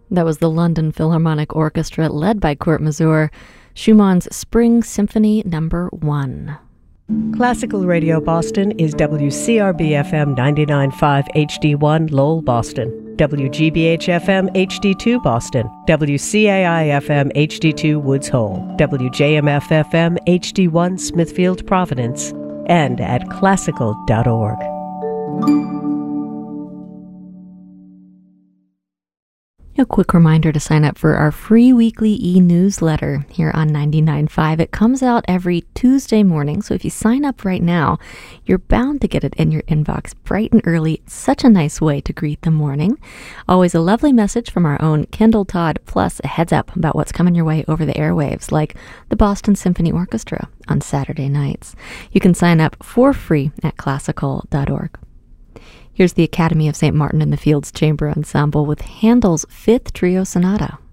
That was the London Philharmonic Orchestra, led by Kurt Masur, Schumann's Spring Symphony No. 1. Classical Radio Boston is WCRB-FM 99.5 HD1 Lowell, Boston, WGBH-FM HD2 Boston, WCAI-FM HD2 Woods Hole, WJMF-FM HD1 Smithfield, Providence, and at classical.org. A quick reminder to sign up for our free weekly e-newsletter here on 99.5. It comes out every Tuesday morning, so if you sign up right now, you're bound to get it in your inbox bright and early. It's such a nice way to greet the morning. Always a lovely message from our own Kendall Todd, plus a heads up about what's coming your way over the airwaves, like the Boston Symphony Orchestra on Saturday nights. You can sign up for free at classical.org. Here's the Academy of St. Martin in the Fields Chamber Ensemble with Handel's Fifth Trio Sonata.